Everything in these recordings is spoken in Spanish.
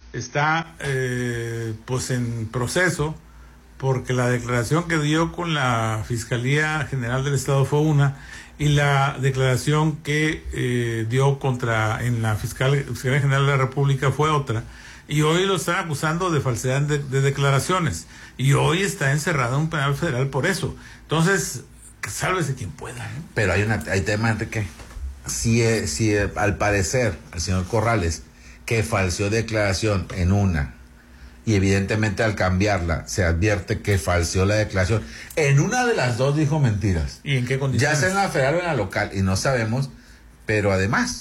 está pues en proceso, porque la declaración que dio con la Fiscalía General del Estado fue una, y la declaración que dio en la Fiscalía General de la República fue otra, y hoy lo están acusando de falsedad de declaraciones, y hoy está encerrado en un penal federal por eso. Entonces, sálvese quien pueda, ¿no? Pero hay tema de que si al parecer el señor Corrales, que falseó declaración en una, y evidentemente al cambiarla se advierte que falseó la declaración, en una de las dos dijo mentiras. ¿Y en qué condiciones? Ya sea en la federal o en la local, y no sabemos, pero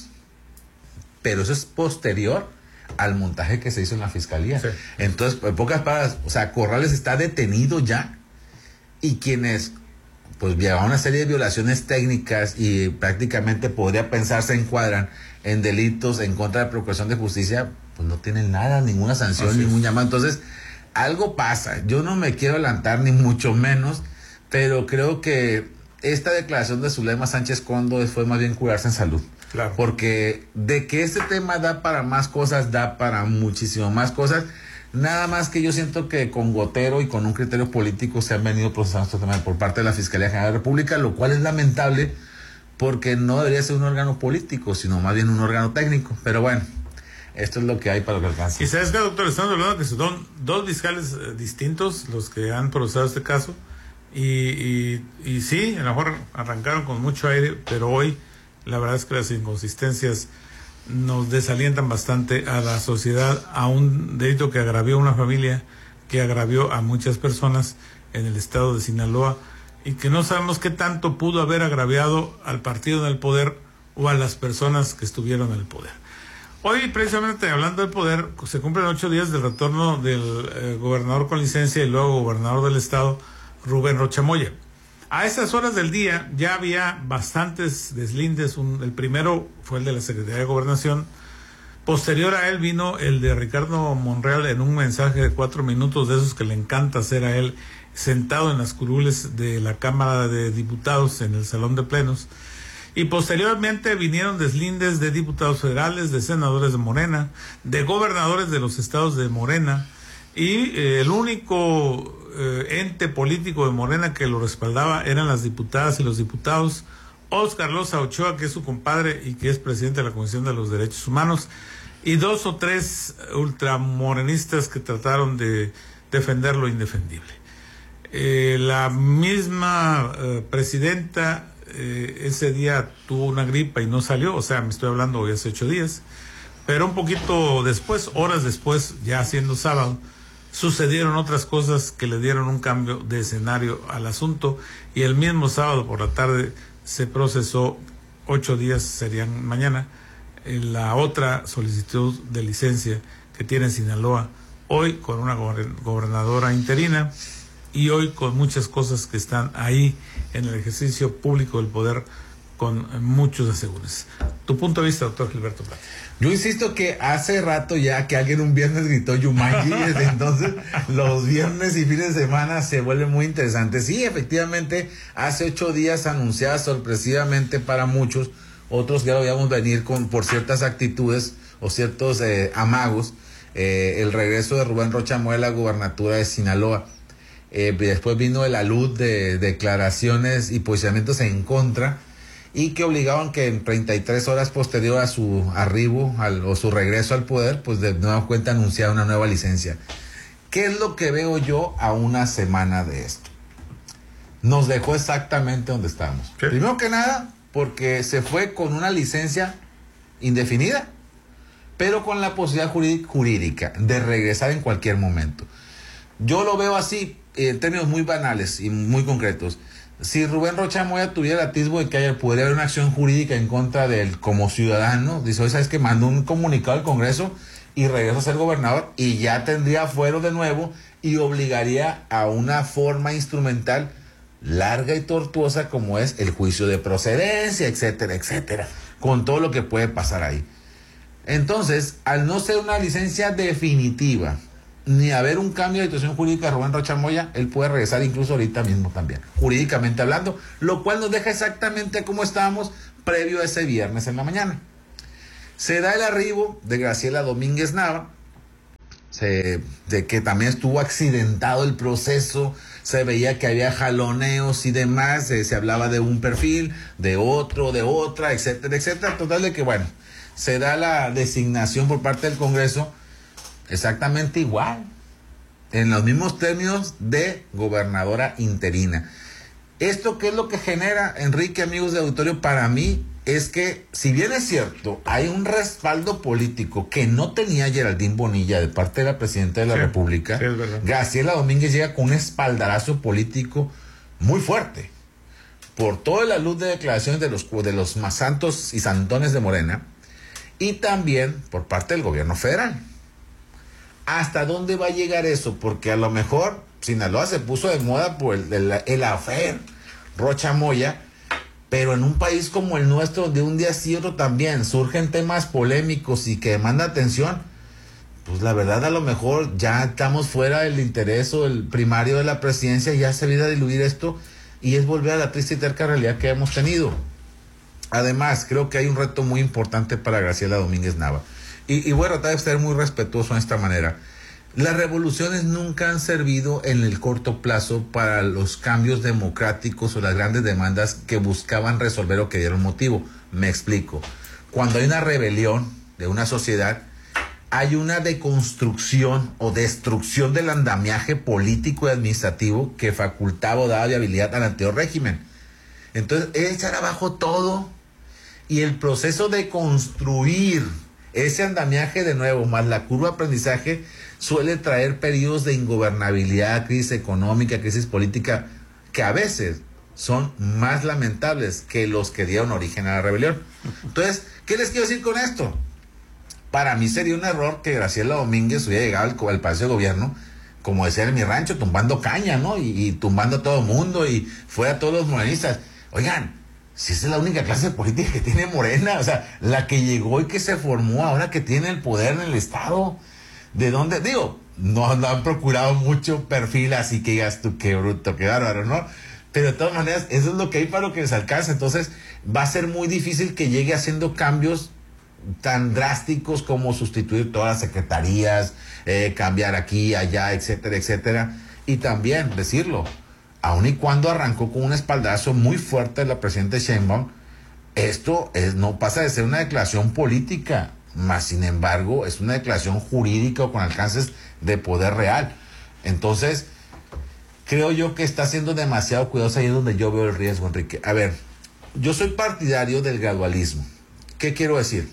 eso es posterior al montaje que se hizo en la fiscalía. Sí. Entonces, en pocas palabras, o sea, Corrales está detenido ya, y quienes pues llevan una serie de violaciones técnicas y prácticamente podría pensarse encuadran en delitos en contra de la Procuración de Justicia, pues no tienen nada, ninguna sanción, ningún llamado. Entonces, algo pasa. Yo no me quiero adelantar ni mucho menos, pero creo que esta declaración de Zulema Sánchez Condo fue más bien curarse en salud. Claro. Porque de que este tema da para más cosas, da para muchísimo más cosas. Nada más que yo siento que con gotero y con un criterio político se han venido procesando este tema por parte de la Fiscalía General de la República, lo cual es lamentable porque no debería ser un órgano político, sino más bien un órgano técnico. Pero bueno, esto es lo que hay para lo que alcanza. Y sabes que, doctor, estamos hablando que son dos fiscales distintos los que han procesado este caso, y sí, a lo mejor arrancaron con mucho aire, pero hoy la verdad es que las inconsistencias nos desalientan bastante a la sociedad, a un delito que agravió a una familia, que agravió a muchas personas en el estado de Sinaloa, y que no sabemos qué tanto pudo haber agraviado al partido en el poder o a las personas que estuvieron en el poder. Hoy, precisamente hablando del poder, se cumplen 8 días del retorno del gobernador con licencia y luego gobernador del estado, Rubén Rocha Moya. A esas horas del día ya había bastantes deslindes. El primero fue el de la Secretaría de Gobernación. Posterior a él vino el de Ricardo Monreal en un mensaje de 4 minutos, de esos que le encanta hacer a él, sentado en las curules de la Cámara de Diputados en el Salón de Plenos. Y posteriormente vinieron deslindes de diputados federales, de senadores de Morena, de gobernadores de los estados de Morena, y el único ente político de Morena que lo respaldaba eran las diputadas y los diputados. Óscar Loza Ochoa, que es su compadre y que es presidente de la Comisión de los Derechos Humanos, y 2 o 3 ultramorenistas que trataron de defender lo indefendible. La misma presidenta ese día tuvo una gripa y no salió, o sea, me estoy hablando hoy hace 8 días, pero un poquito después, horas después, ya siendo sábado, sucedieron otras cosas que le dieron un cambio de escenario al asunto, y el mismo sábado por la tarde se procesó, 8 días serían mañana, la otra solicitud de licencia que tiene Sinaloa, hoy con una gobernadora interina, y hoy con muchas cosas que están ahí en el ejercicio público del poder con muchos asegúnes. Tu punto de vista, doctor Gilberto Plata. Yo insisto que hace rato ya que alguien un viernes gritó Yumanji, y desde entonces los viernes y fines de semana se vuelven muy interesantes. Sí, efectivamente, hace 8 días anunciada sorpresivamente para muchos, otros ya lo veíamos venir por ciertas actitudes o ciertos amagos, el regreso de Rubén Rocha Moya a la gubernatura de Sinaloa. Después vino la luz de declaraciones y posicionamientos en contra, y que obligaban que en 33 horas posterior a su arribo o su regreso al poder, pues de nueva cuenta anunciara una nueva licencia. ¿Qué es lo que veo yo a una semana de esto? Nos dejó exactamente donde estábamos. ¿Qué? Primero que nada, porque se fue con una licencia indefinida, pero con la posibilidad jurídica de regresar en cualquier momento. Yo lo veo así, en términos muy banales y muy concretos. Si Rubén Rocha Moya tuviera el atisbo de que podría haber una acción jurídica en contra de él como ciudadano, dice, oye, ¿sabes qué? Mandó un comunicado al Congreso y regresa a ser gobernador, y ya tendría fuero de nuevo y obligaría a una forma instrumental larga y tortuosa como es el juicio de procedencia, etcétera, etcétera, con todo lo que puede pasar ahí. Entonces, al no ser una licencia definitiva, ni haber un cambio de situación jurídica de Rubén Rocha Moya, él puede regresar incluso ahorita mismo también, jurídicamente hablando, lo cual nos deja exactamente como estábamos previo a ese viernes en la mañana. Se da el arribo de Graciela Domínguez Nava, de que también estuvo accidentado el proceso, se veía que había jaloneos y demás, se hablaba de un perfil, de otro, de otra, etcétera, etcétera. Total de que, bueno, se da la designación por parte del Congreso exactamente igual, en los mismos términos de gobernadora interina. ¿Esto qué es lo que genera, Enrique, amigos de auditorio? Para mí es que, si bien es cierto, hay un respaldo político que no tenía Geraldine Bonilla de parte de la presidenta de la República, Graciela Domínguez llega con un espaldarazo político muy fuerte por toda la luz de declaraciones de los más santos y santones de Morena, y también por parte del gobierno federal. ¿Hasta dónde va a llegar eso? Porque a lo mejor Sinaloa se puso de moda por el affair Rocha Moya, pero en un país como el nuestro, de un día sí otro también, surgen temas polémicos y que demandan atención. Pues la verdad, a lo mejor ya estamos fuera del interés o el primario de la presidencia, ya se viene a diluir esto y es volver a la triste y terca realidad que hemos tenido. Además, creo que hay un reto muy importante para Graciela Domínguez Nava. Y voy a tratar de ser muy respetuoso en esta manera. Las revoluciones nunca han servido en el corto plazo para los cambios democráticos o las grandes demandas que buscaban resolver o que dieron motivo. Me explico. Cuando hay una rebelión de una sociedad, hay una deconstrucción o destrucción del andamiaje político y administrativo que facultaba o daba viabilidad al anterior régimen. Entonces, echar abajo todo y el proceso de construir ese andamiaje de nuevo, más la curva de aprendizaje, suele traer periodos de ingobernabilidad, crisis económica, crisis política, que a veces son más lamentables que los que dieron origen a la rebelión. Entonces, ¿qué les quiero decir con esto? Para mí sería un error que Graciela Domínguez hubiera llegado al Palacio de Gobierno, como decía en mi rancho, tumbando caña, ¿no? Y tumbando a todo el mundo y fuera a todos los morenistas. Oigan, si esa es la única clase política que tiene Morena, o sea, la que llegó y que se formó ahora que tiene el poder en el Estado. ¿De dónde? Digo, no han procurado mucho perfil, así que digas tú, qué bruto, qué bárbaro, ¿no? Pero de todas maneras, eso es lo que hay para lo que les alcanza. Entonces, va a ser muy difícil que llegue haciendo cambios tan drásticos como sustituir todas las secretarías, cambiar aquí, allá, etcétera, etcétera. Y también decirlo, aun y cuando arrancó con un espaldazo muy fuerte de la presidenta Sheinbaum, esto no pasa de ser una declaración política, más sin embargo es una declaración jurídica o con alcances de poder real. Entonces, creo yo que está siendo demasiado cuidadosa, ahí es donde yo veo el riesgo, Enrique. A ver, yo soy partidario del gradualismo. ¿Qué quiero decir?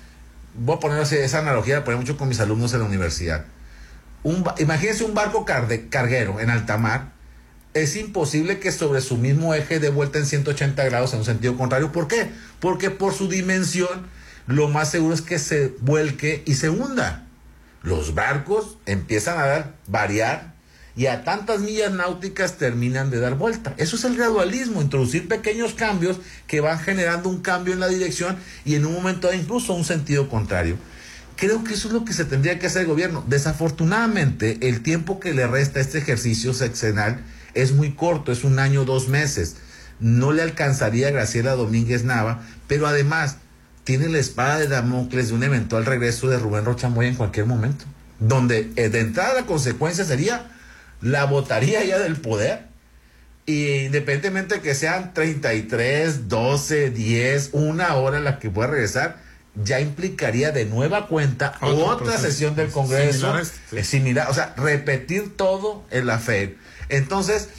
Voy a poner esa analogía, la pongo mucho con mis alumnos en la universidad. Imagínense un barco carguero en alta mar. Es imposible que sobre su mismo eje dé vuelta en 180 grados en un sentido contrario. ¿Por qué? Porque por su dimensión, lo más seguro es que se vuelque y se hunda. Los barcos empiezan a variar y a tantas millas náuticas terminan de dar vuelta. Eso es el gradualismo, introducir pequeños cambios que van generando un cambio en la dirección y en un momento incluso un sentido contrario. Creo que eso es lo que se tendría que hacer el gobierno. Desafortunadamente, el tiempo que le resta a este ejercicio sexenal es muy corto, es 1 año, 2 meses. No le alcanzaría a Graciela Domínguez Nava, pero además tiene la espada de Damocles de un eventual regreso de Rubén Rocha Moya en cualquier momento, donde de entrada la consecuencia sería la botaría ya del poder, y independientemente de que sean 33, 12, 10, 1 hora en la que pueda regresar, ya implicaría de nueva cuenta otra sesión del Congreso similar, o sea, repetir todo el affair. Entonces,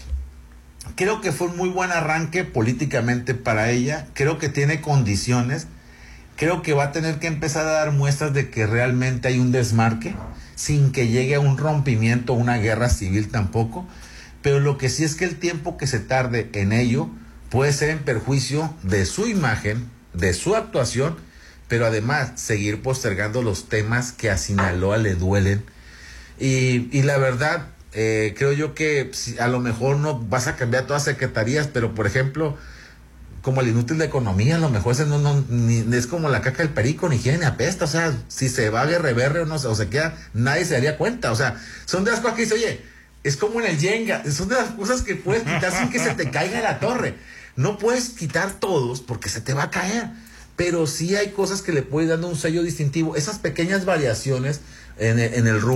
creo que fue un muy buen arranque políticamente para ella, creo que tiene condiciones, creo que va a tener que empezar a dar muestras de que realmente hay un desmarque, sin que llegue a un rompimiento, una guerra civil tampoco, pero lo que sí es que el tiempo que se tarde en ello puede ser en perjuicio de su imagen, de su actuación, pero además seguir postergando los temas que a Sinaloa le duelen. Y la verdad, creo yo que a lo mejor no vas a cambiar todas las secretarías, pero por ejemplo, como el inútil de economía, a lo mejor ese ni es como la caca del perico, ni quiere ni apesta. O sea, si se va a guerreberre o no, o se queda, nadie se daría cuenta. O sea, son de las cosas que dice, oye, es como en el Jenga, son de las cosas que puedes quitar sin que se te caiga la torre. No puedes quitar todos porque se te va a caer, pero sí hay cosas que le puedes dando un sello distintivo. Esas pequeñas variaciones en el rumbo